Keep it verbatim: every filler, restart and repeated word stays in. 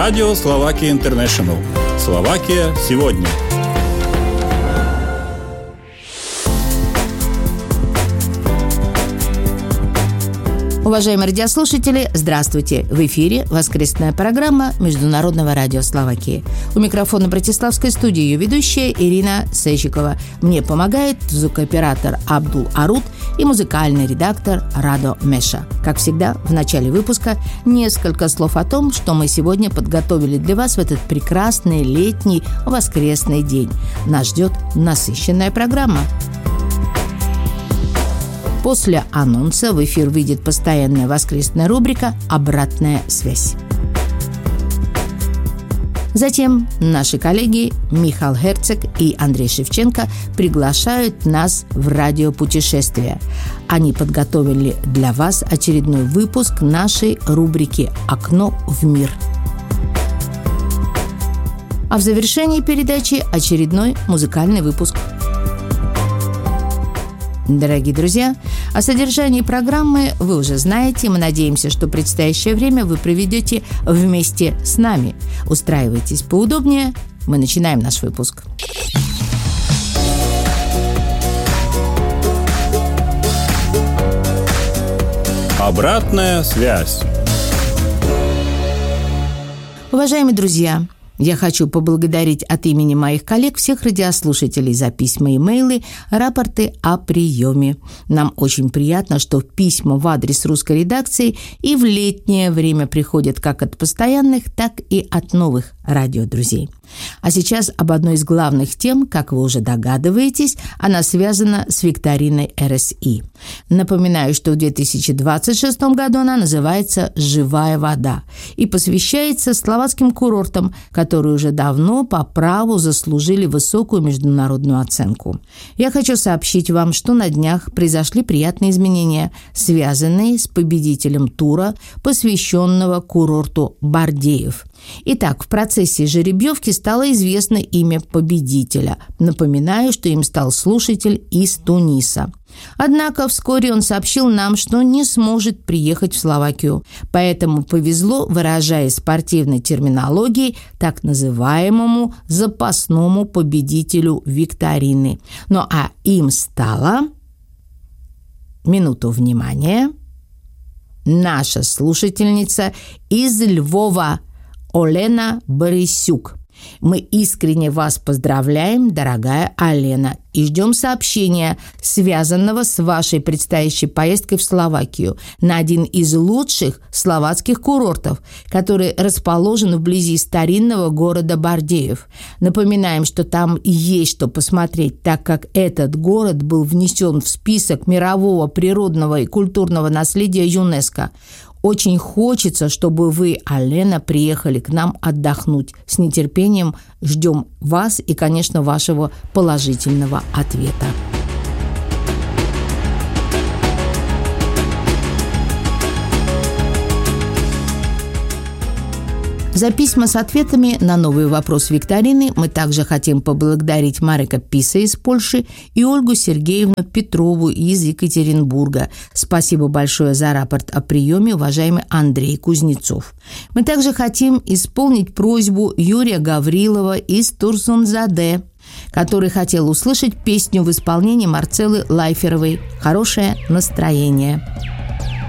Радио Словакия Интернешнл. Словакия сегодня. Уважаемые радиослушатели, здравствуйте! В эфире воскресная программа Международного радио Словакии. У микрофона Братиславской студии ее ведущая Ирина Сечикова. Мне помогает звукооператор Абдул Арут и музыкальный редактор Радо Меша. Как всегда, в начале выпуска несколько слов о том, что мы сегодня подготовили для вас в этот прекрасный летний воскресный день. Нас ждет насыщенная программа. После анонса в эфир выйдет постоянная воскресная рубрика «Обратная связь». Затем наши коллеги Михаил Герцог и Андрей Шевченко приглашают нас в радиопутешествие. Они подготовили для вас очередной выпуск нашей рубрики «Окно в мир». А в завершении передачи очередной музыкальный выпуск. Дорогие друзья, о содержании программы вы уже знаете. Мы надеемся, что предстоящее время вы проведете вместе с нами. Устраивайтесь поудобнее. Мы начинаем наш выпуск. Обратная связь. Уважаемые друзья, я хочу поблагодарить от имени моих коллег всех радиослушателей за письма, имейлы, рапорты о приеме. Нам очень приятно, что письма в адрес русской редакции и в летнее время приходят как от постоянных, так и от новых радиодрузей. А сейчас об одной из главных тем, как вы уже догадываетесь, она связана с викториной эр эс и. Напоминаю, что в две тысячи двадцать шестом году она называется «Живая вода» и посвящается словацким курортам, которые уже давно по праву заслужили высокую международную оценку. Я хочу сообщить вам, что на днях произошли приятные изменения, связанные с победителем тура, посвященного курорту Бардеев. Итак, в процессе жеребьевки стало известно имя победителя. Напоминаю, что им стал слушатель из Туниса. Однако вскоре он сообщил нам, что не сможет приехать в Словакию. Поэтому повезло, выражаясь спортивной терминологией, так называемому запасному победителю викторины. Ну а им стала, минуту внимания, наша слушательница из Львова Олена Борисюк. Мы искренне вас поздравляем, дорогая Алена, и ждем сообщения, связанного с вашей предстоящей поездкой в Словакию на один из лучших словацких курортов, который расположен вблизи старинного города Бардеев. Напоминаем, что там есть что посмотреть, так как этот город был внесен в список мирового природного и культурного наследия ЮНЕСКО. Очень хочется, чтобы вы, Алена, приехали к нам отдохнуть. С нетерпением ждем вас и, конечно, вашего положительного ответа. За письма с ответами на новый вопрос викторины мы также хотим поблагодарить Марека Писа из Польши и Ольгу Сергеевну Петрову из Екатеринбурга. Спасибо большое за рапорт о приеме, уважаемый Андрей Кузнецов. Мы также хотим исполнить просьбу Юрия Гаврилова из Турсунзаде, который хотел услышать песню в исполнении Марцеллы Лайферовой «Хорошее настроение».